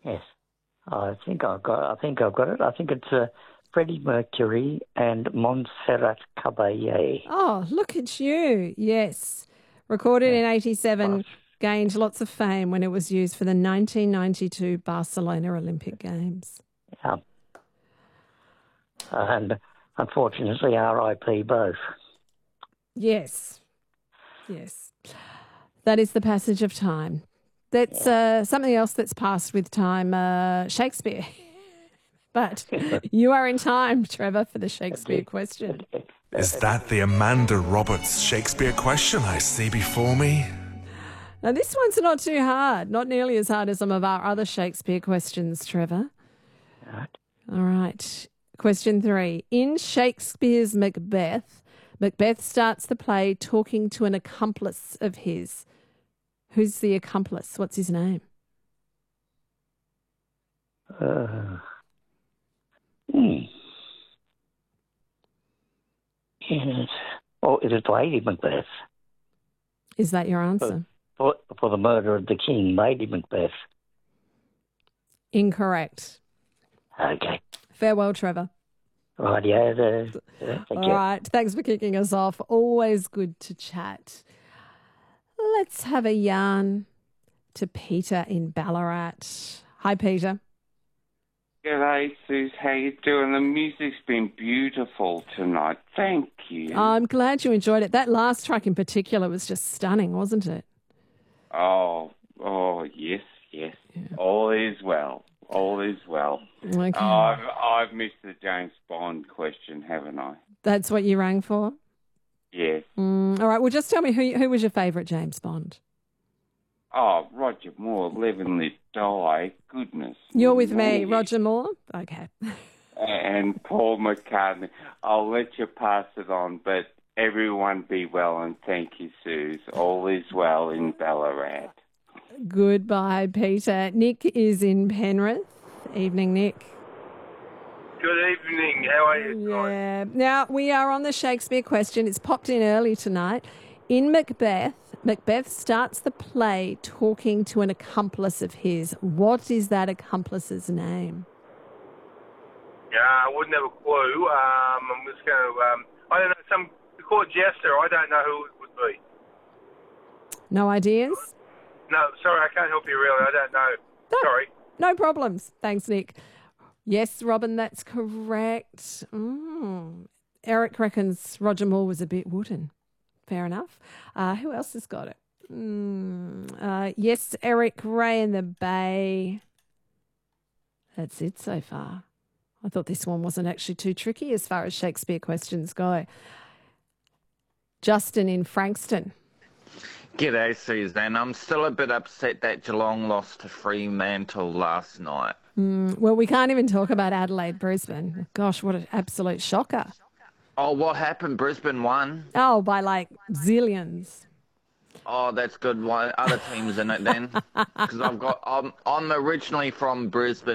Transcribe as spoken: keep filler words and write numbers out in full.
Yes, I think I've got. I think I've got it. I think it's uh, Freddie Mercury and Montserrat Caballé. Oh, look at you. Yes. Recorded in eighty-seven, gained lots of fame when it was used for the nineteen ninety-two Barcelona Olympic Games. Yeah. And unfortunately, R I P both. Yes. Yes. That is the passage of time. That's uh, something else that's passed with time, uh, Shakespeare. But you are in time, Trevor, for the Shakespeare question. Is that the Amanda Roberts Shakespeare question I see before me? Now, this one's not too hard, not nearly as hard as some of our other Shakespeare questions, Trevor. Right. All right. Question three. In Shakespeare's Macbeth, Macbeth starts the play talking to an accomplice of his. Who's the accomplice? What's his name? Uh, hmm. Yes. Oh, it is Lady Macbeth. Is that your answer? For, for the murder of the king, Lady Macbeth. Incorrect. Okay. Farewell, Trevor. Right, yeah. The, yeah thank All you. right. Thanks for kicking us off. Always good to chat. Let's have a yarn to Peter in Ballarat. Hi, Peter. G'day, Suze. How you doing? The music's been beautiful tonight. Thank you. I'm glad you enjoyed it. That last track in particular was just stunning, wasn't it? Oh, oh, yes, yes. Yeah. All is well. All is well. Okay. Oh, I've, I've missed the James Bond question, haven't I? That's what you rang for? Yes. Mm, all right. Well, just tell me, who who was your favourite James Bond? Oh, Roger Moore, Live and Let Die. Goodness. You're with me, Roger Moore? Okay. And Paul McCartney. I'll let you pass it on, but everyone be well and thank you, Suze. All is well in Ballarat. Goodbye, Peter. Nick is in Penrith. Evening, Nick. Good evening. How are you? Yeah. Now, we are on the Shakespeare question. It's popped in early tonight. In Macbeth, Macbeth starts the play talking to an accomplice of his. What is that accomplice's name? Yeah, I wouldn't have a clue. Um, I'm just going to, um, I don't know, some court jester. I don't know who it would be. No ideas? No, sorry, I can't help you really. I don't know. No, sorry. No problems. Thanks, Nick. Yes, Robin, that's correct. Mm. Eric reckons Roger Moore was a bit wooden. Fair enough. Uh, who else has got it? Mm. Uh, yes, Eric, Ray in the Bay. That's it so far. I thought this one wasn't actually too tricky as far as Shakespeare questions go. Justin in Frankston. G'day, Suzanne. I'm still a bit upset that Geelong lost to Fremantle last night. Mm, well, we can't even talk about Adelaide, Brisbane. Gosh, what an absolute shocker. Oh, what happened? Brisbane won? Oh, by like zillions. Oh, that's good. Why other teams in it then? Because I've got I'm I'm originally from Brisbane.